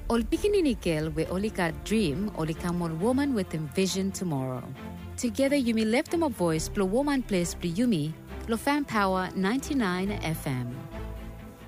Ol Pikininikel we only got dream, only come on woman with envision tomorrow. Together you may lift them a voice, blow woman place, Yumi, Lo Fan Power 99 FM.